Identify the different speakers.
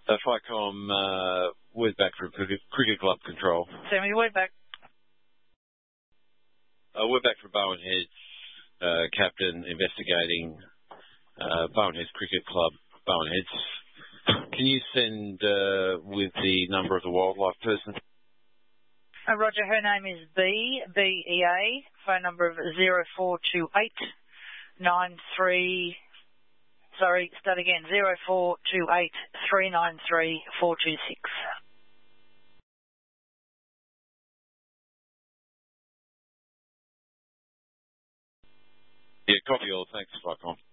Speaker 1: FICOM, word back from Cricket Club Control.
Speaker 2: Sammy, word back.
Speaker 1: Word back from Bowen Heads, Captain investigating Bowen Heads Cricket Club, Bowen Heads. Can you send with the number of the wildlife person?
Speaker 2: Roger, her name is B-E-A, phone number of 0428 93... Sorry, start again, 0428 393 426.
Speaker 1: Yeah, copy all. Thanks, FICOM.